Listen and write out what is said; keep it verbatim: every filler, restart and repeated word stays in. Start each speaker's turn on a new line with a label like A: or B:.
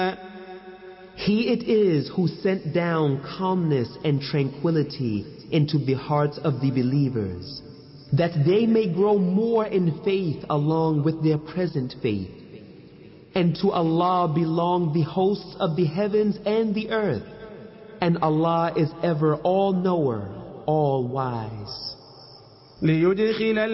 A: He it is who sent down calmness and tranquility into the hearts of the believers, that they may grow more in faith along with their present faith. And to Allah belong the hosts of the heavens and the earth, and Allah is ever all-knower, all-wise.